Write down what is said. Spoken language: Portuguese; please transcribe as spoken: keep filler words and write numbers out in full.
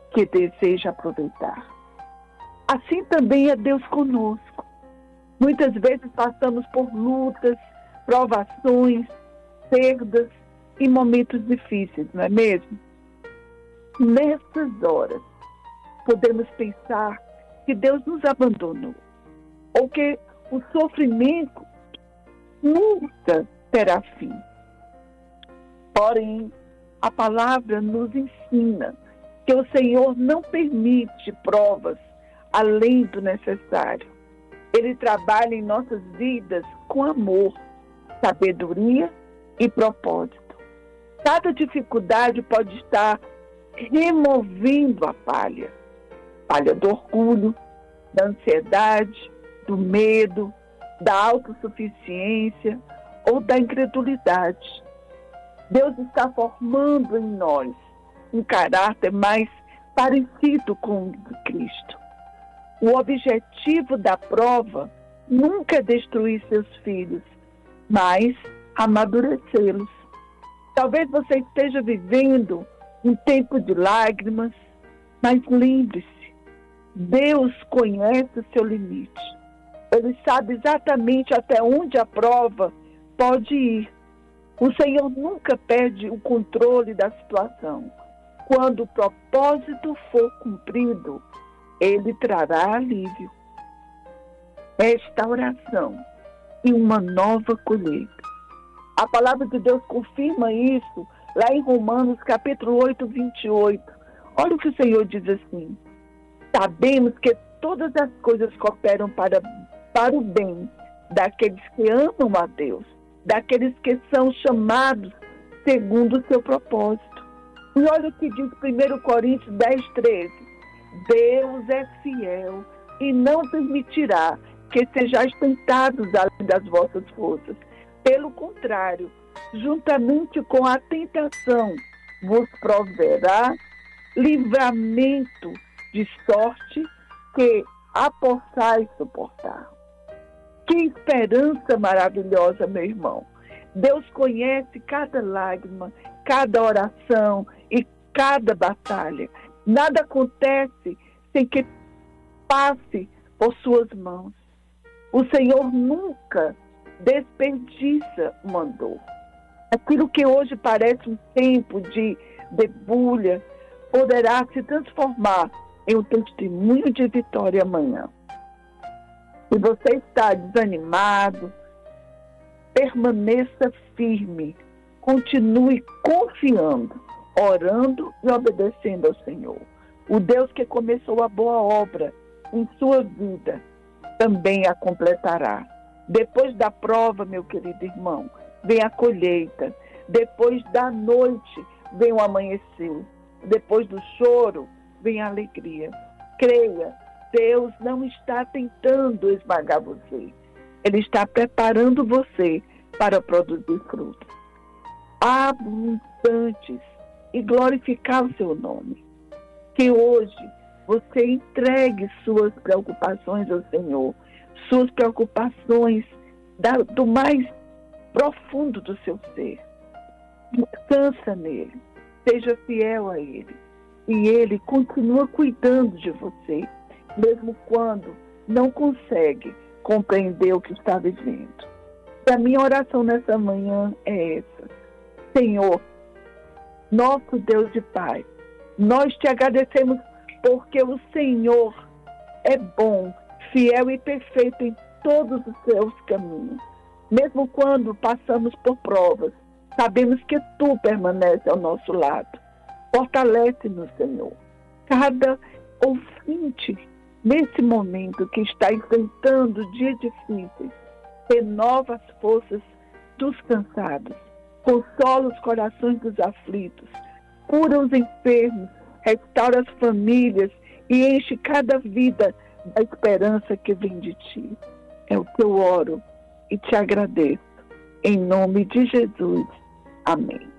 que deseja aproveitar. Assim também é Deus conosco. Muitas vezes passamos por lutas, provações, perdas e momentos difíceis, não é mesmo? Nessas horas, podemos pensar que Deus nos abandonou, ou que o sofrimento nunca terá fim. Porém, a palavra nos ensina que o Senhor não permite provas além do necessário. Ele trabalha em nossas vidas com amor, sabedoria e propósito. Cada dificuldade pode estar removendo a palha. Palha do orgulho, da ansiedade, do medo, da autossuficiência ou da incredulidade. Deus está formando em nós um caráter mais parecido com o de Cristo. O objetivo da prova nunca é destruir seus filhos, mas amadurecê-los. Talvez você esteja vivendo um tempo de lágrimas, mas lembre-se, Deus conhece o seu limite. Ele sabe exatamente até onde a prova pode ir. O Senhor nunca perde o controle da situação. Quando o propósito for cumprido, Ele trará alívio, restauração e uma nova colheita. A palavra de Deus confirma isso lá em Romanos capítulo oito, vinte e oito. Olha o que o Senhor diz assim: sabemos que todas as coisas cooperam para, para o bem daqueles que amam a Deus, daqueles que são chamados segundo o seu propósito. E olha o que diz primeiro Coríntios dez, treze. Deus é fiel e não permitirá que sejais tentados além das vossas forças. Pelo contrário, juntamente com a tentação, vos proverá livramento, de sorte que a possais suportar. Que esperança maravilhosa, meu irmão. Deus conhece cada lágrima, cada oração e cada batalha. Nada acontece sem que passe por suas mãos. O Senhor nunca desperdiça uma dor. Aquilo que hoje parece um tempo de debulha poderá se transformar em um testemunho de vitória amanhã. Se você está desanimado, permaneça firme, continue confiando, orando e obedecendo ao Senhor. O Deus que começou a boa obra em sua vida também a completará. Depois da prova, meu querido irmão, vem a colheita. Depois da noite, vem o amanhecer. Depois do choro, vem a alegria. Creia, Deus não está tentando esmagar você. Ele está preparando você para produzir frutos abundantes e glorificar o seu nome. Que hoje você entregue suas preocupações ao Senhor, suas preocupações da, do mais profundo do seu ser. Descansa nele, seja fiel a ele. E ele continua cuidando de você, mesmo quando não consegue compreender o que está vivendo. E a minha oração nessa manhã é essa: Senhor, nosso Deus de Pai, nós te agradecemos porque o Senhor é bom, fiel e perfeito em todos os seus caminhos. Mesmo quando passamos por provas, sabemos que Tu permaneces ao nosso lado. Fortalece-nos, Senhor. Cada ouvinte, nesse momento que está enfrentando dias difíceis, renova as forças dos cansados, consola os corações dos aflitos, cura os enfermos, restaura as famílias e enche cada vida da esperança que vem de Ti. É o que eu oro e te agradeço. Em nome de Jesus. Amém.